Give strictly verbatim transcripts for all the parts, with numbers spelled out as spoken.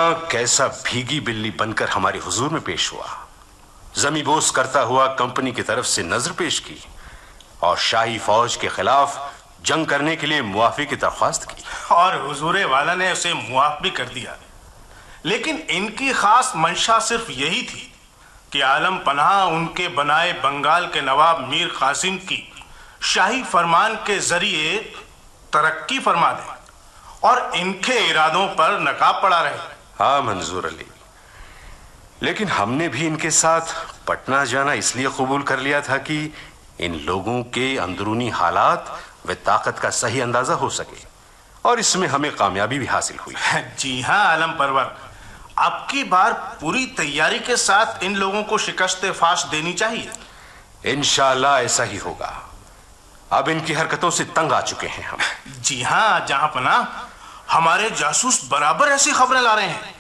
कैसा भीगी बिल्ली बनकर हमारे हुजूर में पेश हुआ, जमीबोस करता हुआ कंपनी की तरफ से नजर पेश की और शाही फौज के खिलाफ जंग करने के लिए मुआफी की दरख्वास्त की, और हुजूर वाला ने उसे मुआफ भी कर दिया। लेकिन इनकी खास मंशा सिर्फ यही थी कि आलम पनाह उनके बनाए बंगाल के नवाब मीर कासिम की शाही फरमान के जरिए तरक्की फरमा दे और इनके इरादों पर नकाब पड़ा रहे। हाँ मंजूर अली, लेकिन हमने भी इनके साथ पटना जाना इसलिए कबूल कर लिया था कि इन लोगों के अंदरूनी हालात व ताकत का सही अंदाजा हो सके, और इसमें हमें कामयाबी भी हासिल हुई। जी हाँ आलम परवर, आपकी बार पूरी तैयारी के साथ इन लोगों को शिकस्त फाश देनी चाहिए। इंशाअल्लाह ऐसा ही होगा। अब इनकी हरकतों से तंग आ चुके हैं हम। जी हाँ जहां पनाह, हमारे जासूस बराबर ऐसी खबरें ला रहे हैं।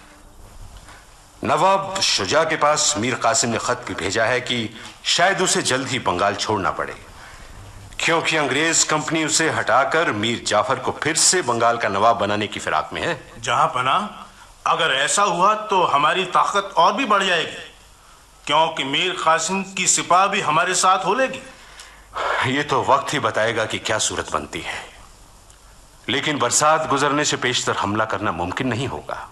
नवाब शुजा के पास मीर कासिम ने खत भी भेजा है कि शायद उसे जल्द ही बंगाल छोड़ना पड़े, क्योंकि अंग्रेज कंपनी उसे हटाकर मीर जाफर को फिर से बंगाल का नवाब बनाने की फिराक में है। जहां पनाह, अगर ऐसा हुआ तो हमारी ताकत और भी बढ़ जाएगी, क्योंकि मीर कासिम की सिपाह भी हमारे साथ हो लेगी। ये तो वक्त ही बताएगा कि क्या सूरत बनती है, लेकिन बरसात गुजरने से पेशतर हमला करना मुमकिन नहीं होगा।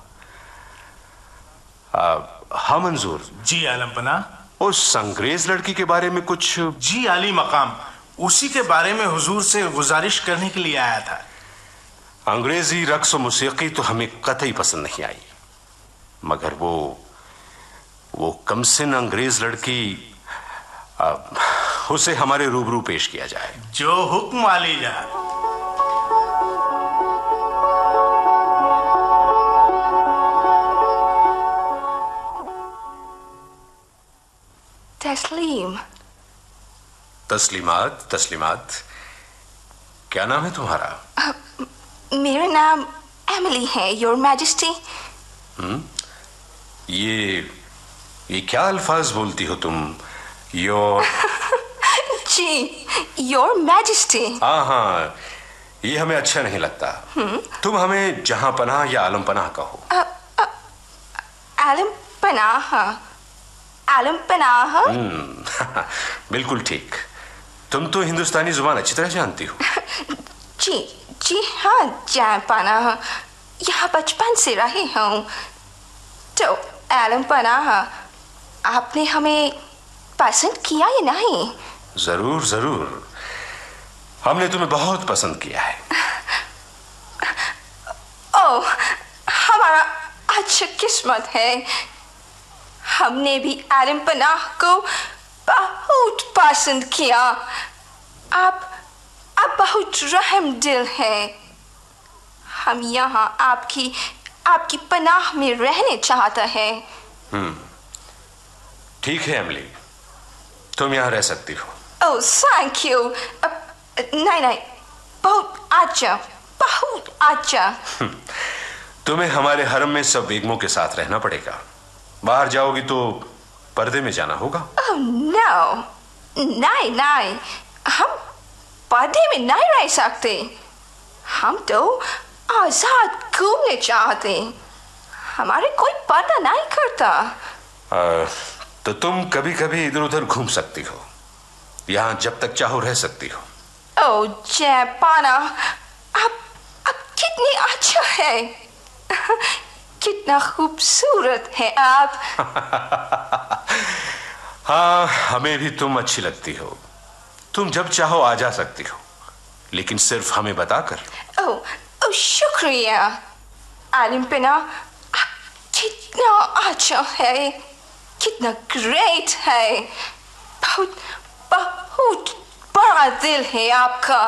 हाँ मंजूर जी आलम पनाह, उस अंग्रेज लड़की के बारे में कुछ? जी आली मकाम, उसी के बारे में हुजूर से गुजारिश करने के लिए आया था। अंग्रेजी रक्स और मौसीकी तो हमें कतई पसंद नहीं आई, मगर वो वो कमसिन अंग्रेज लड़की, आ, उसे हमारे रूबरू पेश किया जाए। जो हुक्म वाली जा। तस्लीम। तस्लीमात तस्लीमात, क्या नाम है तुम्हारा? uh, मेरा नाम एमिली है, योर मैजेस्टी। हम्म, ये ये क्या अल्फाज बोलती हो तुम? Your ji, your majesty. हाँ हाँ, ये हमें अच्छा नहीं लगता। hmm? तुम हमें जहां पनाह या आलम पनाह कहो। uh, uh, आलम पनाह, आलम पनाह। हम्म, बिल्कुल ठीक। तुम तो हिंदुस्तानी जुबान अच्छी तरह जानती हो। जी जी हाँ जान पनाह, यहाँ बचपन से रही हूँ। तो आलम पनाह, आपने हमें पसंद किया या नहीं? जरूर जरूर, हमने तुम्हें बहुत पसंद किया है। ओह, हमारा अच्छा किस्मत है, हमने भी आलम पनाह को बहुत पसंद किया। आप आप बहुत रहम दिल हैं। हम यहाँ आपकी आपकी पनाह में रहने चाहते हैं। हम्म, ठीक है एमिली, तुम यहाँ रह सकती हो। Oh thank you. नहीं नहीं, बहुत अच्छा, बहुत अच्छा। तुम्हें हमारे हरम में सब बेगमों के साथ रहना पड़ेगा। बाहर जाओगी तो पर्दे में जाना होगा। ओह नो, नहीं नहीं, हम पर्दे में नहीं रह सकते। हम तो आजाद घूमने चाहते, हमारे कोई पर्दा नहीं करता। आ, तो तुम कभी कभी इधर उधर घूम सकती हो, यहाँ जब तक चाहो रह सकती हो। ओह जैपाना, आप आप कितनी अच्छा है, कितना खूबसूरत है आप। हाँ, हमें भी तुम अच्छी लगती हो। तुम जब चाहो आ जा सकती हो, लेकिन सिर्फ हमें बताकर। ओह ओह शुक्रिया आलिम पनाह, आप कितना अच्छा है, कितना ग्रेट है। बहुत बहुत बड़ा दिल है आपका।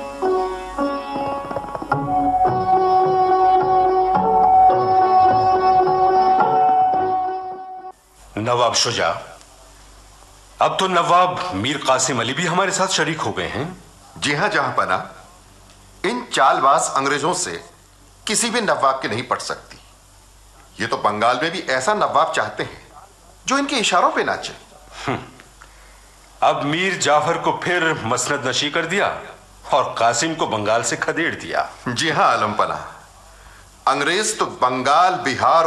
नवाब शुजा, अब तो नवाब मीर कासिम अली भी हमारे साथ शरीक हो गए हैं। जी हां जहां पना, इन चालबाज अंग्रेजों से किसी भी नवाब की नहीं पट सकती। ये तो बंगाल में भी ऐसा नवाब चाहते हैं जो इनके इशारों पे नाचे। अब मीर जाफर को फिर मसनद नशी कर दिया और कासिम को बंगाल से खदेड़ दिया। जी हां आलम पना, अंग्रेज तो बंगाल, बिहार